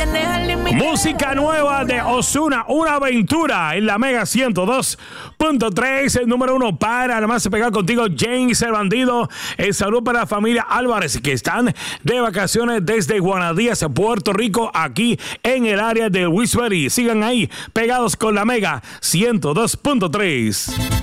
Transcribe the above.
Música nueva de Ozuna, Una Aventura en la Mega 102.3, el número 1 para nada más pegar contigo, James el Bandido. El saludo para la familia Álvarez que están de vacaciones desde Guanadías, Puerto Rico, aquí en el área de Wisbury. Sigan ahí pegados con la Mega 102.3.